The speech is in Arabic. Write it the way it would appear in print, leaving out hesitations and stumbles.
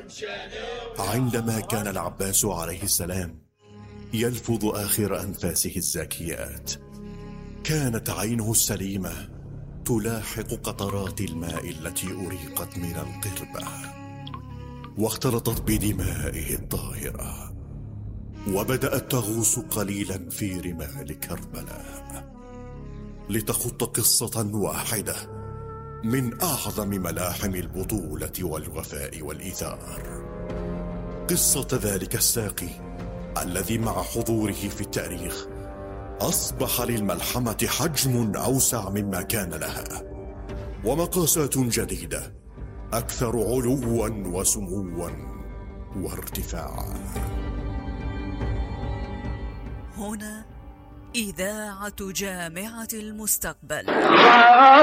عندما كان العباس عليه السلام يلفظ آخر أنفاسه الزاكيات، كانت عينه السليمة تلاحق قطرات الماء التي أريقت من القربة واختلطت بدمائه الطاهرة، وبدأت تغوص قليلا في رمال كربلاء لتخط قصة واحدة من أعظم ملاحم البطولة والوفاء والإيثار، قصة ذلك الساقي الذي مع حضوره في التاريخ أصبح للملحمة حجم أوسع مما كان لها، ومقاسات جديدة أكثر علوا وسموا وارتفاعا. هنا إذاعة جامعة المستقبل.